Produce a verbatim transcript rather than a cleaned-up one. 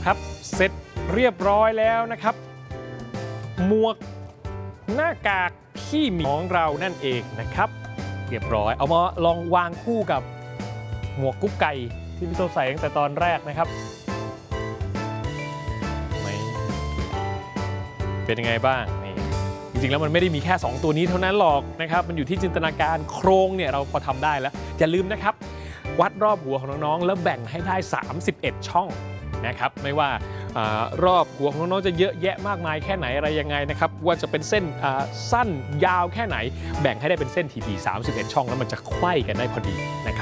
ละครับเสร็จเรียบร้อยแล้วนะครับหมวกหน้ากากที่มีของเรานั่นเองนะครับเรียบร้อยเอามาลองวางคู่กับหมวกกุ๊กไก่ที่พี่โตใส่ตั้งแต่ตอนแรกนะครับเป็นยังไงบ้างนี่จริงๆแล้วมันไม่ได้มีแค่สองตัวนี้เท่านั้นหรอกนะครับมันอยู่ที่จินตนาการโครงเนี่ยเราพอทำได้แล้วอย่าลืมนะครับวัดรอบหัวของน้องๆแล้วแบ่งให้ได้สามสิบเอ็ดช่องนะครับไม่ว่ารอบหัวของน้องๆจะเยอะแยะมากมายแค่ไหนอะไรยังไงนะครับว่าจะเป็นเส้นสั้นยาวแค่ไหนแบ่งให้ได้เป็นเส้นถี่ๆสามสิบเอ็ดช่องแล้วมันจะไขว้กันได้พอดีนะครับ